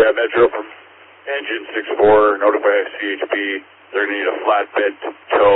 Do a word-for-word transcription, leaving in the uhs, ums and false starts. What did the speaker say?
uh, Metro from engine six four, notify C H P. They're going to need a flatbed tow